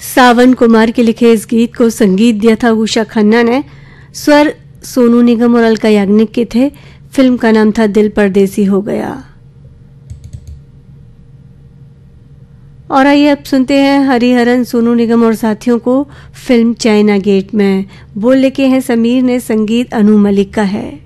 सावन कुमार के लिखे इस गीत को संगीत दिया था उषा खन्ना ने। स्वर सोनू निगम और अलका याग्निक के थे। फिल्म का नाम था दिल परदेसी हो गया। और आइए अब सुनते हैं हरिहरन, सोनू निगम और साथियों को फिल्म चाइना गेट में। बोल लिखे हैं समीर ने, संगीत अनु मलिक का है।